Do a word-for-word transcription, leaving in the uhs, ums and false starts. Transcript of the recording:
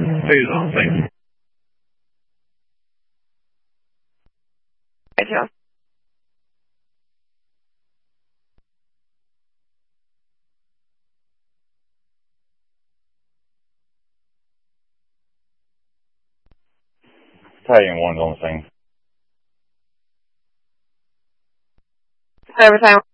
非常非常。 白条。 太阳王中心。 Every time.